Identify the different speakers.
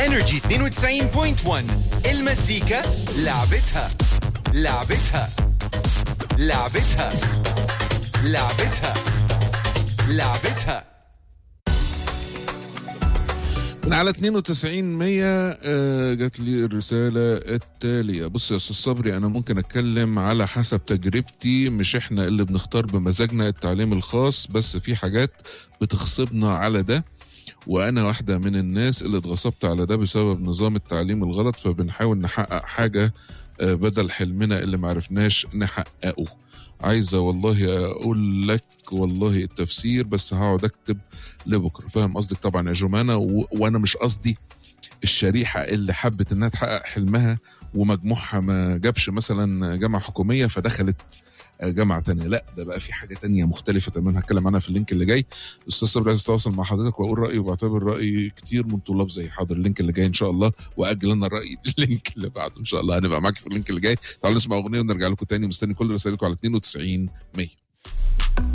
Speaker 1: انرجي 92.1 المزيكا لعبتها لعبتها لعبتها لعبتها لعبتها.
Speaker 2: من على 92 100 جات لي الرسالة التالية. بص يا أستاذ صبري، أنا ممكن أتكلم على حسب تجربتي، مش إحنا اللي بنختار بمزاجنا التعليم الخاص، بس في حاجات بتغصبنا على ده، وأنا واحدة من الناس اللي اتغصبت على ده بسبب نظام التعليم الغلط، فبنحاول نحقق حاجة بدل حلمنا اللي معرفناش نحققه. عايزة والله أقول لك والله التفسير، بس هقعد أكتب لبكرة. فاهم قصدك طبعا يا جمانة، وأنا مش قصدي الشريحة اللي حبت إنها تحقق حلمها ومجموعها ما جابش مثلا جامعة حكومية فدخلت جامعة تانية، لا ده بقى في حاجة تانية مختلفة تماما هتكلم عنها في اللينك اللي جاي. أستاذ صبري عايز أتواصل مع حضرتك وأقول رأيي، وبعتبر رأيي كتير من طلاب زي حاضر اللينك اللي جاي إن شاء الله، وأجل لنا الرأي اللينك اللي بعده إن شاء الله. هنبقى معاك في اللينك اللي جاي. تعالوا نسمع أغنية ونرجع لكم تاني. مستني كل رسائلكم على 92 100.